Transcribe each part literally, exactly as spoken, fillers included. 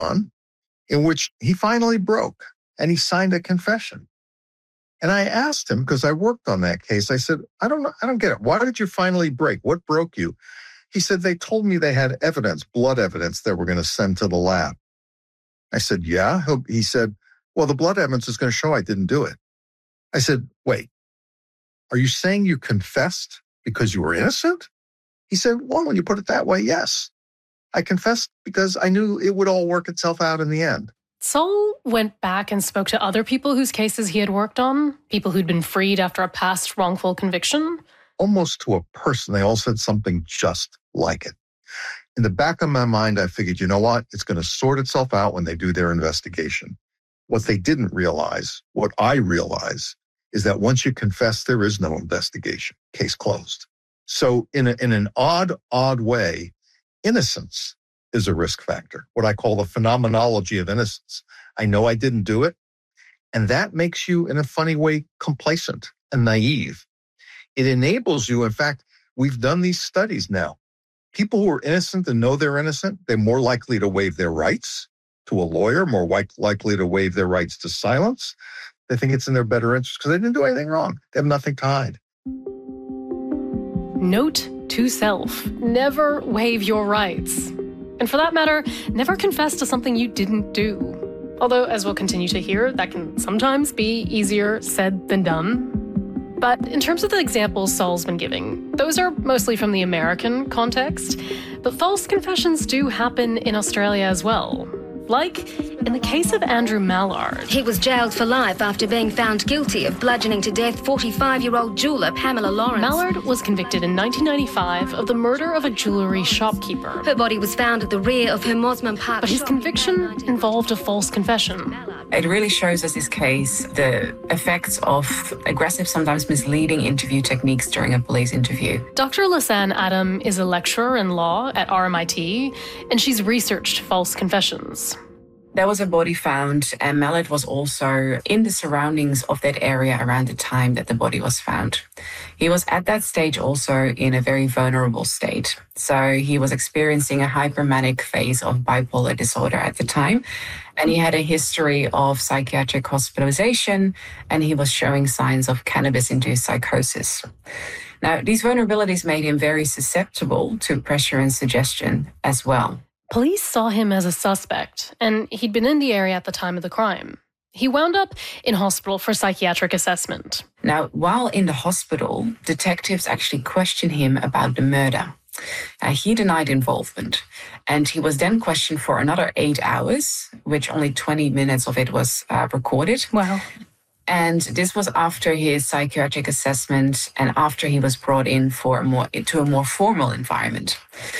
in which he finally broke and he signed a confession. And I asked him, because I worked on that case, I said, I don't know, I don't get it. Why did you finally break? What broke you? He said, they told me they had evidence, blood evidence that we're going to send to the lab. I said, yeah. He said, well, the blood evidence is going to show I didn't do it. I said, wait, are you saying you confessed because you were innocent? He said, well, when you put it that way, yes. I confessed because I knew it would all work itself out in the end. Saul went back and spoke to other people whose cases he had worked on, people who'd been freed after a past wrongful conviction. Almost to a person, they all said something just like it. In the back of my mind, I figured, you know what? It's going to sort itself out when they do their investigation. What they didn't realize, what I realize, is that once you confess, there is no investigation. Case closed. So in, a, in an odd, odd way, innocence is a risk factor, what I call the phenomenology of innocence. I know I didn't do it, and that makes you, in a funny way, complacent and naive. It enables you, in fact, we've done these studies now. People who are innocent and know they're innocent, they're more likely to waive their rights to a lawyer, more likely to waive their rights to silence. They think it's in their better interest because they didn't do anything wrong. They have nothing to hide. Note to self, never waive your rights. And for that matter, never confess to something you didn't do. Although, as we'll continue to hear, that can sometimes be easier said than done. But in terms of the examples Saul's been giving, those are mostly from the American context. But false confessions do happen in Australia as well. Like in the case of Andrew Mallard. He was jailed for life after being found guilty of bludgeoning to death forty-five-year-old jeweller Pamela Lawrence. Mallard was convicted in nineteen ninety-five of the murder of a jewellery shopkeeper. Her body was found at the rear of her Mosman Park But his shop conviction involved a false confession. It really shows us this case the effects of aggressive, sometimes misleading interview techniques during a police interview. Doctor Lisanne Adam is a lecturer in law at R M I T, and she's researched false confessions. There was a body found, and Mallard was also in the surroundings of that area around the time that the body was found. He was at that stage also in a very vulnerable state. So he was experiencing a hypermanic phase of bipolar disorder at the time, and he had a history of psychiatric hospitalization, and he was showing signs of cannabis-induced psychosis. Now, these vulnerabilities made him very susceptible to pressure and suggestion as well. Police saw him as a suspect, and he'd been in the area at the time of the crime. He wound up in hospital for psychiatric assessment. Now, while in the hospital, detectives actually questioned him about the murder. Uh, he denied involvement, and he was then questioned for another eight hours, which only twenty minutes of it was uh, recorded. Wow. And this was after his psychiatric assessment and after he was brought in for a more, to a more formal environment.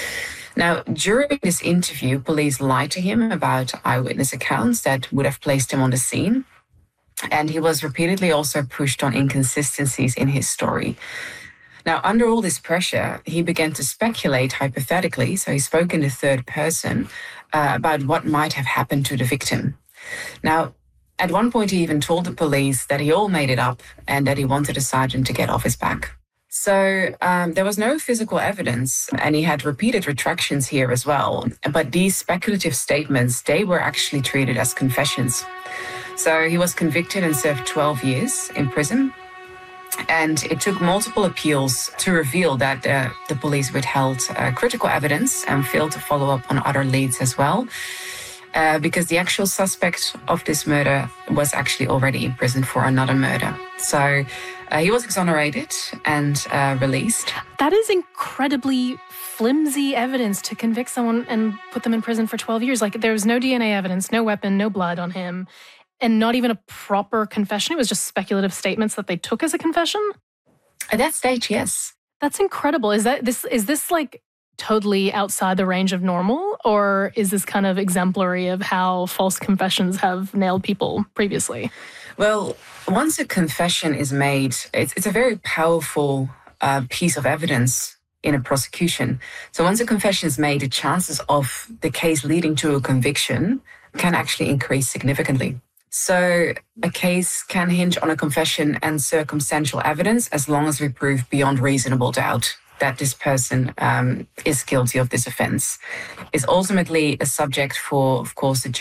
Now, during this interview, police lied to him about eyewitness accounts that would have placed him on the scene. And he was repeatedly also pushed on inconsistencies in his story. Now, under all this pressure, he began to speculate hypothetically, so he spoke in the third person, uh, about what might have happened to the victim. Now, at one point, he even told the police that he all made it up and that he wanted a sergeant to get off his back. So um, there was no physical evidence, and he had repeated retractions here as well. But these speculative statements, they were actually treated as confessions. So he was convicted and served twelve years in prison. And it took multiple appeals to reveal that uh, the police withheld uh, critical evidence and failed to follow up on other leads as well. Uh, because the actual suspect of this murder was actually already in prison for another murder. So uh, he was exonerated and uh, released. That is incredibly flimsy evidence to convict someone and put them in prison for twelve years. Like, there was no D N A evidence, no weapon, no blood on him, and not even a proper confession. It was just speculative statements that they took as a confession? At that stage, yes. That's incredible. Is that this? Is this like totally outside the range of normal, or is this kind of exemplary of how false confessions have nailed people previously? Well, once a confession is made, it's, it's a very powerful uh, piece of evidence in a prosecution. So once a confession is made, the chances of the case leading to a conviction can actually increase significantly. So a case can hinge on a confession and circumstantial evidence as long as we prove beyond reasonable doubt that this person um, is guilty of this offense. It's ultimately a subject for, of course, the